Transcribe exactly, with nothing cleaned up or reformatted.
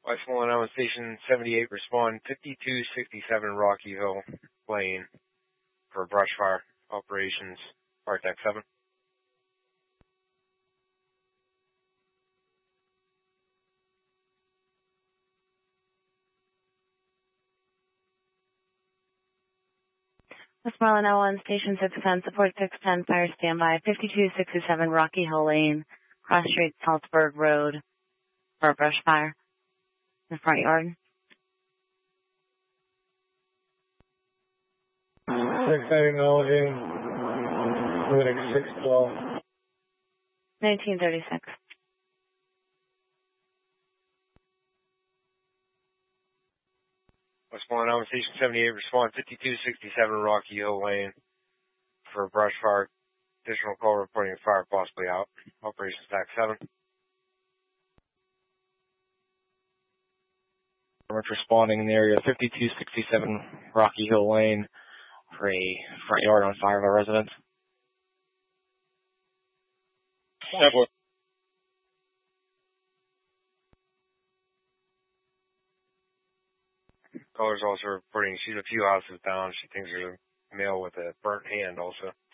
West Milano Station seventy-eight, respond fifty-two sixty-seven Rocky Hill Lane for brush fire operations, Artec seven. West Milano one, Station six ten, support six ten, fire standby, fifty-two sixty-seven Rocky Hill Lane, Cross Street, Salzburg Road, for a brush fire in the front yard. six acknowledging, moving six twelve. nineteen thirty-six. West Milano Station seventy-eight, respond fifty-two sixty-seven Rocky Hill Lane for a brush fire. Additional call reporting fire possibly out. Operations Tac seven. Responding in the area fifty-two sixty-seven Rocky Hill Lane for a front yard on fire of a residence. Several. Caller's also reporting she's a few houses down. She thinks there's a male with a burnt hand also.